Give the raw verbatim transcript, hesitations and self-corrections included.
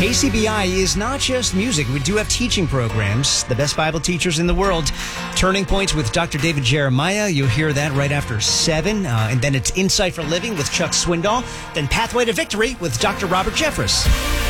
K C B I is not just music. We do have teaching programs. The best Bible teachers in the world. Turning Points with Doctor David Jeremiah. You'll hear that right after seven. Uh, and then it's Insight for Living with Chuck Swindoll. Then Pathway to Victory with Doctor Robert Jeffress.